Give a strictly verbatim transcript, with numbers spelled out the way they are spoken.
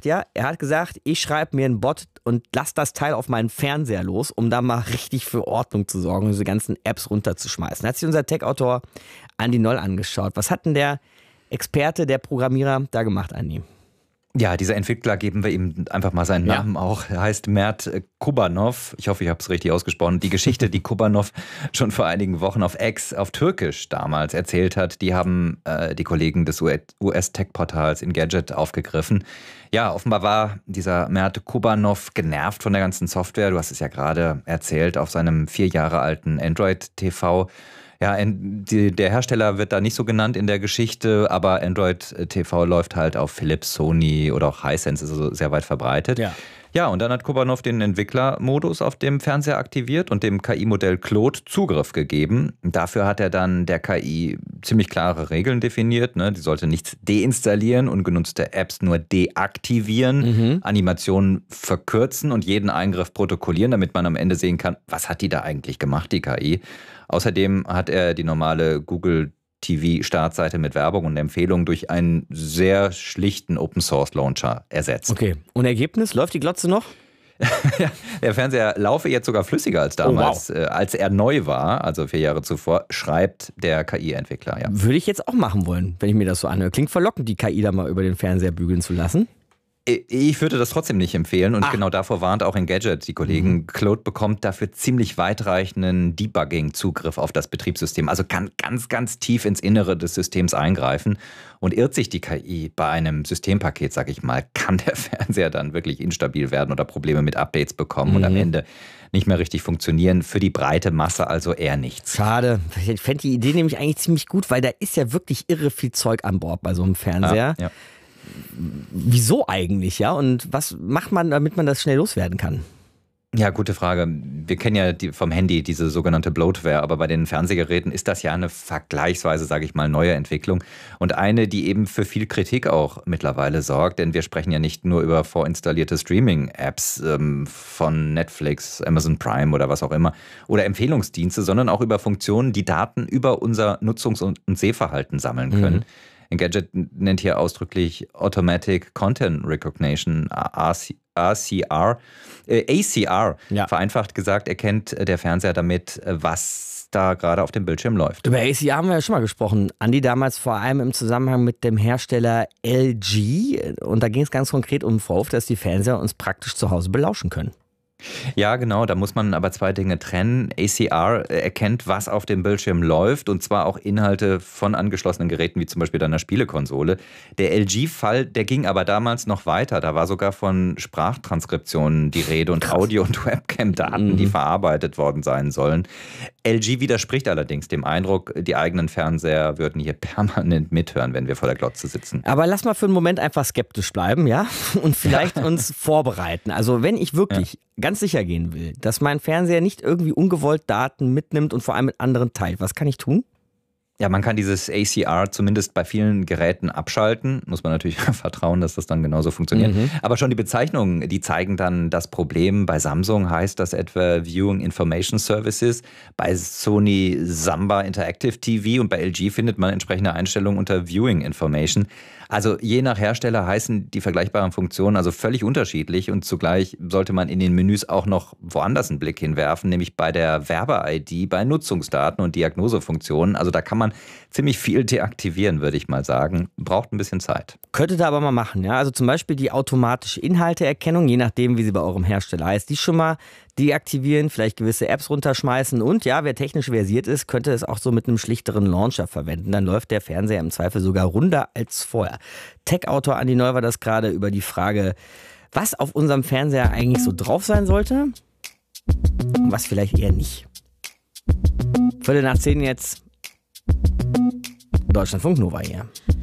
ja, er hat gesagt, ich schreibe mir einen Bot und lass das Teil auf meinen Fernseher los, um da mal richtig für Ordnung zu sorgen, diese ganzen Apps runterzuschmeißen. Hat sich unser Tech-Autor Andi Noll angeschaut. Was hat denn der Experte, der Programmierer da gemacht, Andi? Ja, dieser Entwickler, geben wir ihm einfach mal seinen Namen ja. auch. Er heißt Mert Kubanov. Ich hoffe, ich habe es richtig ausgesprochen. Die Geschichte, die Kubanov schon vor einigen Wochen auf X, auf Türkisch damals erzählt hat, die haben äh, die Kollegen des U S-Tech-Portals Engadget aufgegriffen. Ja, offenbar war dieser Mert Kubanov genervt von der ganzen Software. Du hast es ja gerade erzählt, auf seinem vier Jahre alten Android-T V. Ja, die, der Hersteller wird da nicht so genannt in der Geschichte, aber Android T V läuft halt auf Philips, Sony oder auch Hisense, ist also sehr weit verbreitet. Ja. Ja, und dann hat Kubanov den Entwicklermodus auf dem Fernseher aktiviert und dem K I-Modell Claude Zugriff gegeben. Dafür hat er dann der K I ziemlich klare Regeln definiert. Ne? Die sollte nichts deinstallieren, ungenutzte Apps nur deaktivieren, mhm. Animationen verkürzen und jeden Eingriff protokollieren, damit man am Ende sehen kann, was hat die da eigentlich gemacht, die K I. Außerdem hat er die normale Google T V-Startseite mit Werbung und Empfehlungen durch einen sehr schlichten Open-Source-Launcher ersetzt. Okay, und Ergebnis? Läuft die Glotze noch? Ja, der Fernseher laufe jetzt sogar flüssiger als damals, oh, wow. als er neu war, also vier Jahre zuvor, schreibt der K I-Entwickler. Ja. Würde ich jetzt auch machen wollen, wenn ich mir das so anhöre. Klingt verlockend, die K I da mal über den Fernseher bügeln zu lassen. Ich würde das trotzdem nicht empfehlen und Ach. genau davor warnt auch Engadget die Kollegen. Mhm. Claude bekommt dafür ziemlich weitreichenden Debugging-Zugriff auf das Betriebssystem, also kann ganz, ganz tief ins Innere des Systems eingreifen. Und irrt sich die K I bei einem Systempaket, sag ich mal, kann der Fernseher dann wirklich instabil werden oder Probleme mit Updates bekommen mhm. und am Ende nicht mehr richtig funktionieren. Für die breite Masse also eher nichts. Schade. Ich fände die Idee nämlich eigentlich ziemlich gut, weil da ist ja wirklich irre viel Zeug an Bord bei so einem Fernseher. Ja, ja. Wieso eigentlich, ja? Und was macht man, damit man das schnell loswerden kann? Ja, gute Frage. Wir kennen ja die, vom Handy diese sogenannte Bloatware, aber bei den Fernsehgeräten ist das ja eine vergleichsweise, sage ich mal, neue Entwicklung und eine, die eben für viel Kritik auch mittlerweile sorgt, denn wir sprechen ja nicht nur über vorinstallierte Streaming-Apps ähm, von Netflix, Amazon Prime oder was auch immer oder Empfehlungsdienste, sondern auch über Funktionen, die Daten über unser Nutzungs- und Sehverhalten sammeln können. Mhm. Engadget nennt hier ausdrücklich Automatic Content Recognition, A C R. Äh, A C R, ja. Vereinfacht gesagt, erkennt der Fernseher damit, was da gerade auf dem Bildschirm läuft. Über A C R haben wir ja schon mal gesprochen. Andi, damals vor allem im Zusammenhang mit dem Hersteller L G. Und da ging es ganz konkret um den Vorwurf, dass die Fernseher uns praktisch zu Hause belauschen können. Ja, genau, da muss man aber zwei Dinge trennen. A C R erkennt, was auf dem Bildschirm läuft und zwar auch Inhalte von angeschlossenen Geräten, wie zum Beispiel deiner Spielekonsole. Der L G-Fall, der ging aber damals noch weiter. Da war sogar von Sprachtranskriptionen die Rede und Krass. Audio- und Webcam-Daten, mhm. die verarbeitet worden sein sollen. L G widerspricht allerdings dem Eindruck, die eigenen Fernseher würden hier permanent mithören, wenn wir vor der Glotze sitzen. Aber lass mal für einen Moment einfach skeptisch bleiben, ja? Und vielleicht uns vorbereiten. Also wenn ich wirklich ja. ganz sicher gehen will, dass mein Fernseher nicht irgendwie ungewollt Daten mitnimmt und vor allem mit anderen teilt, was kann ich tun? Ja, man kann dieses A C R zumindest bei vielen Geräten abschalten. Muss man natürlich vertrauen, dass das dann genauso funktioniert. Mhm. Aber schon die Bezeichnungen, die zeigen dann das Problem. Bei Samsung heißt das etwa Viewing Information Services. Bei Sony Samba Interactive T V und bei L G findet man entsprechende Einstellungen unter Viewing Information. Also je nach Hersteller heißen die vergleichbaren Funktionen also völlig unterschiedlich und zugleich sollte man in den Menüs auch noch woanders einen Blick hinwerfen, nämlich bei der Werbe-I D, bei Nutzungsdaten und Diagnosefunktionen. Also da kann man ziemlich viel deaktivieren, würde ich mal sagen. Braucht ein bisschen Zeit. Könntet ihr aber mal machen, ja? Also zum Beispiel die automatische Inhalteerkennung, je nachdem, wie sie bei eurem Hersteller heißt, die schon mal deaktivieren, vielleicht gewisse Apps runterschmeißen und ja, wer technisch versiert ist, könnte es auch so mit einem schlichteren Launcher verwenden. Dann läuft der Fernseher im Zweifel sogar runder als vorher. Tech-Autor Andi Noll war das gerade über die Frage, was auf unserem Fernseher eigentlich so drauf sein sollte und was vielleicht eher nicht. Viertel nach zehn jetzt. Deutschlandfunk Nova hier.